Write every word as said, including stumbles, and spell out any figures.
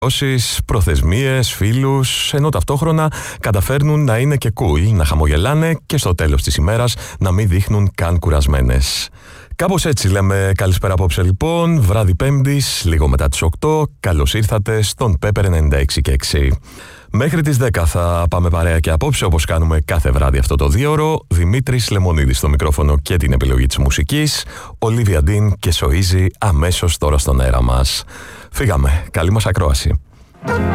προθεσμίες, φίλους, ενώ ταυτόχρονα καταφέρνουν να είναι και cool, να χαμογελάνε και στο τέλος της ημέρας να μην δείχνουν καν κουρασμένες. Κάπως έτσι λέμε καλησπέρα απόψε λοιπόν, βράδυ Πέμπτης, λίγο μετά τις οκτώ, καλώς ήρθατε στον Pepper ενενήντα έξι και έξι. Μέχρι τις δέκα θα πάμε παρέα και απόψε, όπως κάνουμε κάθε βράδυ αυτό το δίωρο. Δημήτρης Λεμονίδης στο μικρόφωνο και την επιλογή της μουσικής, Ολίβια Ντίν και Σοΐζη αμέσως τώρα στον αέρα μας. Φύγαμε, καλή μας ακρόαση.